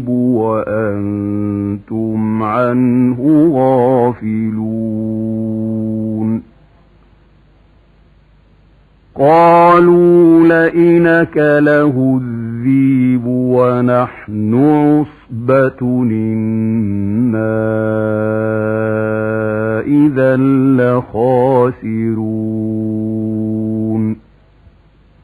وأنتم عنه غافلون قالوا لئن أكله الذئب ونحن عصبة إنا إذا لخاسرون